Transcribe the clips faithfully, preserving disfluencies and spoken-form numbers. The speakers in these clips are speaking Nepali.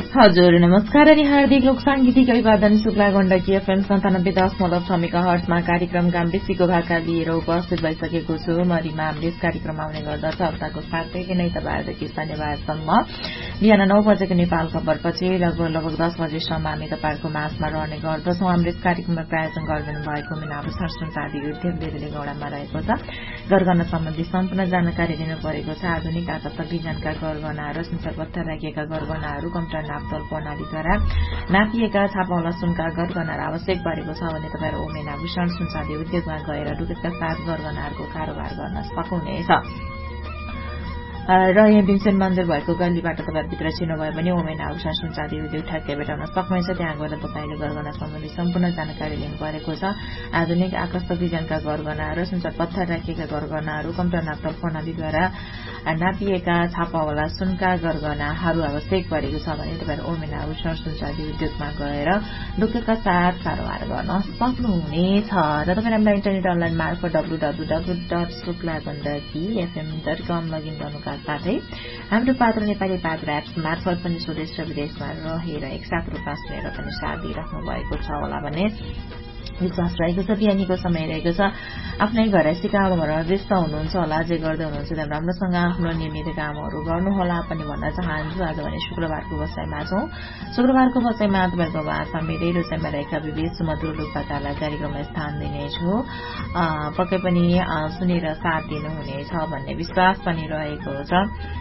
हजुर नमस्कार अनि हार्दिक लोक सांगीतिक अभिवादन शुक्ला गण्डकी एफएम सन्तानब्बे दशमलव छ मेगा हर्ट्जमा कार्यक्रम गाम्बेसीको भाका लिएर उपस्थित भइसकेको छु। म रिमा अमृत कार्यक्रम आउने गर्दछ हप्ताको सातदेखि नै तपाईँदेखि शनिबारसम्म बिहान नौ बजेको नेपाल खबरपछि लगभग लगभग दस बजेसम्म हामी तपाईँहरूको माझमा रहने गर्दछौं। अमृत कार्यक्रममा प्रायोजन गरिदिनु भएको मिनाभूषण सुनचाँदी उद्योग बेरेली गौडामा रहेको छ। गरगहना सम्बन्धी सम्पूर्ण जानकारी दिनु परेको छ। आधुनिक आकर्षक डिजाइनका गरगहनाहरू सिन्सर पत्थर राखिएका गरगहनाहरू कम्प्युटर नापतोल प्रणालीद्वारा नापिएका छापावाला सुनका गरगहनाहरू आवश्यक परेको छ भने तपाईहरू ओमेन आभूषण सुनचाँदी उद्योगमा गएर ढुकेका साथ गरगहनाहरूको कारोबार गर्न सक्नुहुनेछ। र यहाँ भीमसेन मन्दिर भएको गल्लीबाट तपाईँ भित्र छिर्नुभयो भने ओमेन आभूषण सुनचाँदी उद्योग ठ्याक्कै भेटाउन सक्नुहुन्छ। त्यहाँ गएर तपाईँले गरगहना सम्बन्धी सम्पूर्ण जानकारी लिनु परेको छ। आधुनिक आकर्षक डिजाइनका गरगहनाहरू सिन्सर पत्थर राखिएका गरगहनाहरू कम्प्युटर नापतोल प्रणालीद्वारा नापिएका छापावाला सुनका गरगहनाहरू आवश्यक परेको छ भने तपाईँ ओमेन आभूषण सुनचाँदी उद्योगमा गएर ढुकेका साथ कारोबार गर्न सक्नुहुनेछ। र तपाईँ हामीलाई इन्टरनेट अनलाइन मार्फत W W W dot Shukla Gandaki FM dot com login गर्नुका साथै हाम्रो पात्र नेपाली पात्र एप्स मार्फत पनि स्वदेश र विदेशमा रहेर एकसाथ रूपमा सुनेर पनि साथ दिइराख्नु भएको छ होला भने विश्वास रहेको छ। बिहानीको समय रहेको छ। आफ्नै घरैसी कामहरूमा व्यस्त हुनुहुन्छ होला। जे गर्दै हुनुहुन्छ त्यहाँ राम्रोसँग आफ्नो नियमित कामहरू गर्नुहोला पनि भन्न चाहन्छु। आज भने शुक्रबारको बसाइमा छौं। शुक्रबारको बसाइमा तपाईँको भाषा मेरै रोचाइमा रहेका विविध सुमधुर लोकपातालाई कार्यक्रममा स्थान दिनेछु। पक्कै पनि सुनेर साथ दिनुहुनेछ भन्ने विश्वास पनि रहेको छ।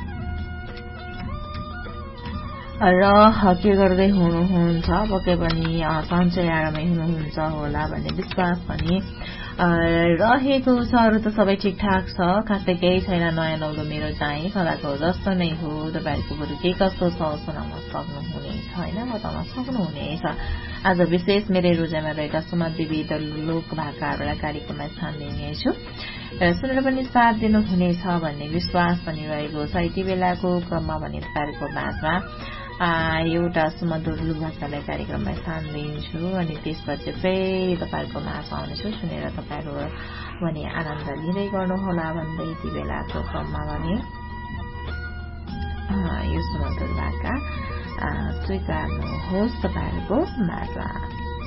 र के गर्दै हुनुहुन्छ पक्कै पनि सन्चै आरामै हुनुहुन्छ होला भन्ने विश्वास पनि रहेको छ। अरू त सबै ठिकठाक छ। खासै केही छैन। नयाँ नौलो मेरो चाहिँ सदाको जस्तो नै हो। तपाईँहरूको बरु के कस्तो छ सुनाउन सक्नुहुनेछ होइन, बताउन सक्नुहुनेछ। आज विशेष मेरै रोजाइमा रहेका सुमध विविध लोक भाकाहरूलाई कार्यक्रममा स्थान दिनेछु र सुनेर पनि साथ दिनुहुनेछ भन्ने विश्वास पनि रहेको छ। यति बेलाको क्रममा भने तपाईँहरूको माझमा एउटा सुमधुर लोक भाकालाई कार्यक्रममा स्थान दिन्छु अनि त्यसपछि फेरि तपाईँहरूको माझ आउनेछु। सुनेर तपाईँहरू भने आनन्द लिँदै गर्नुहोला भन्दै यति बेलाको क्रममा भने यो सुमधुर भाका स्वीकार्नुहोस् तपाईँहरूको माझमा।